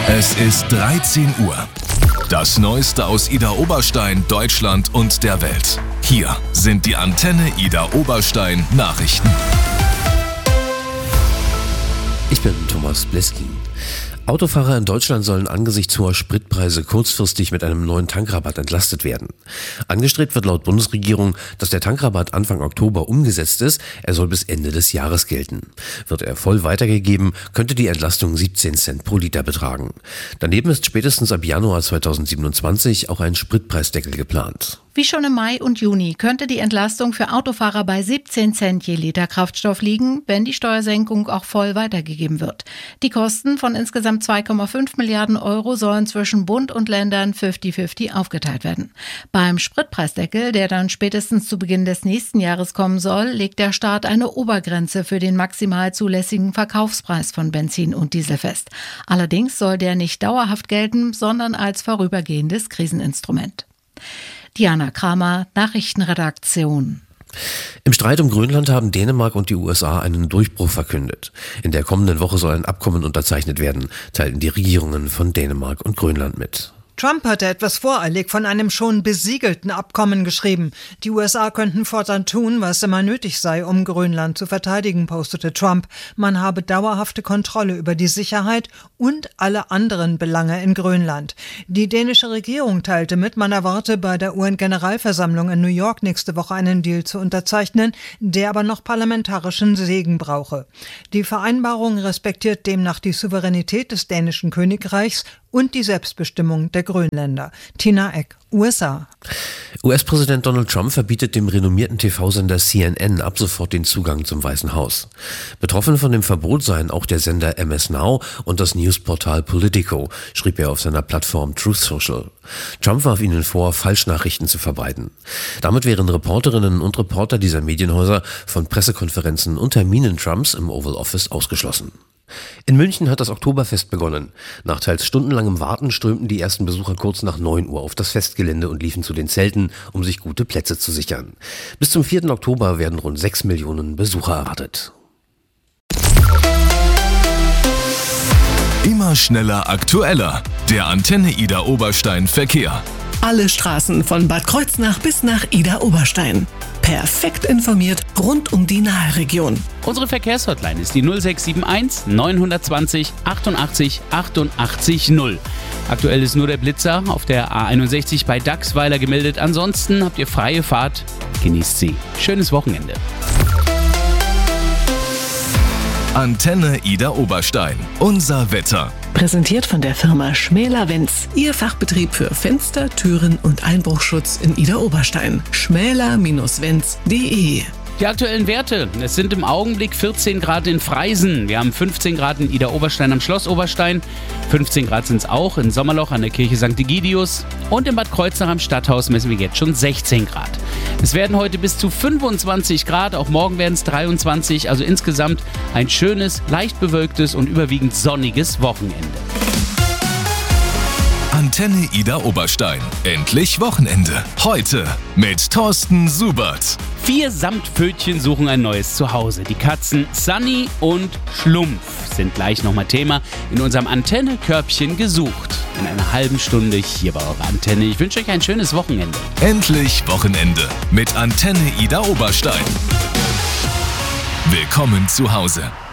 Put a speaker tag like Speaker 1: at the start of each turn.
Speaker 1: Es ist 13 Uhr. Das Neueste aus Ida Oberstein, Deutschland und der Welt. Hier sind die Antenne Ida Oberstein Nachrichten.
Speaker 2: Ich bin Thomas Bleskin. Autofahrer in Deutschland sollen angesichts hoher Spritpreise kurzfristig mit einem neuen Tankrabatt entlastet werden. Angestrebt wird laut Bundesregierung, dass der Tankrabatt Anfang Oktober umgesetzt ist. Er soll bis Ende des Jahres gelten. Wird er voll weitergegeben, könnte die Entlastung 17 Cent pro Liter betragen. Daneben ist spätestens ab Januar 2027 auch ein Spritpreisdeckel geplant.
Speaker 3: Wie schon im Mai und Juni könnte die Entlastung für Autofahrer bei 17 Cent je Liter Kraftstoff liegen, wenn die Steuersenkung auch voll weitergegeben wird. Die Kosten von insgesamt 2,5 Milliarden Euro sollen zwischen Bund und Ländern 50-50 aufgeteilt werden. Beim Spritpreisdeckel, der dann spätestens zu Beginn des nächsten Jahres kommen soll, legt der Staat eine Obergrenze für den maximal zulässigen Verkaufspreis von Benzin und Diesel fest. Allerdings soll der nicht dauerhaft gelten, sondern als vorübergehendes Kriseninstrument. Diana Kramer, Nachrichtenredaktion.
Speaker 2: Im Streit um Grönland haben Dänemark und die USA einen Durchbruch verkündet. In der kommenden Woche soll ein Abkommen unterzeichnet werden, teilten die Regierungen von Dänemark und Grönland mit.
Speaker 4: Trump hatte etwas voreilig von einem schon besiegelten Abkommen geschrieben. Die USA könnten fortan tun, was immer nötig sei, um Grönland zu verteidigen, postete Trump. Man habe dauerhafte Kontrolle über die Sicherheit und alle anderen Belange in Grönland. Die dänische Regierung teilte mit, man erwarte bei der UN-Generalversammlung in New York nächste Woche einen Deal zu unterzeichnen, der aber noch parlamentarischen Segen brauche. Die Vereinbarung respektiert demnach die Souveränität des dänischen Königreichs und die Selbstbestimmung der Grönländer. Tina Eck, USA.
Speaker 2: US-Präsident Donald Trump verbietet dem renommierten TV-Sender CNN ab sofort den Zugang zum Weißen Haus. Betroffen von dem Verbot seien auch der Sender MS Now und das Newsportal Politico, schrieb er auf seiner Plattform Truth Social. Trump warf ihnen vor, Falschnachrichten zu verbreiten. Damit wären Reporterinnen und Reporter dieser Medienhäuser von Pressekonferenzen und Terminen Trumps im Oval Office ausgeschlossen. In München hat das Oktoberfest begonnen. Nach teils stundenlangem Warten strömten die ersten Besucher kurz nach 9 Uhr auf das Festgelände und liefen zu den Zelten, um sich gute Plätze zu sichern. Bis zum 4. Oktober werden rund 6 Millionen Besucher erwartet.
Speaker 1: Immer schneller, aktueller. Der Antenne Ida Oberstein Verkehr.
Speaker 5: Alle Straßen von Bad Kreuznach bis nach Ida Oberstein. Perfekt informiert rund um die Nahe-Region.
Speaker 6: Unsere Verkehrshotline ist die 0671 920 88 88 0. Aktuell ist nur der Blitzer auf der A61 bei Dachsweiler gemeldet. Ansonsten habt ihr freie Fahrt. Genießt sie. Schönes Wochenende.
Speaker 1: Antenne Ida Oberstein. Unser Wetter.
Speaker 5: Präsentiert von der Firma Schmäler-Wenz. Ihr Fachbetrieb für Fenster, Türen und Einbruchschutz in Ida Oberstein. schmäler-wenz.de.
Speaker 6: Die aktuellen Werte, es sind im Augenblick 14 Grad in Freisen, wir haben 15 Grad in Ida Oberstein am Schloss Oberstein, 15 Grad sind es auch in Sommerloch an der Kirche St. Egidius und in Bad Kreuznach am Stadthaus messen wir jetzt schon 16 Grad. Es werden heute bis zu 25 Grad, auch morgen werden es 23, also insgesamt ein schönes, leicht bewölktes und überwiegend sonniges Wochenende.
Speaker 1: Antenne Ida Oberstein. Endlich Wochenende. Heute mit Thorsten Subert.
Speaker 6: 4 Samtpfötchen suchen ein neues Zuhause. Die Katzen Sunny und Schlumpf sind gleich nochmal Thema in unserem Antenne-Körbchen gesucht. In einer halben Stunde hier bei eurer Antenne. Ich wünsche euch ein schönes Wochenende.
Speaker 1: Endlich Wochenende mit Antenne Ida Oberstein. Willkommen zu Hause.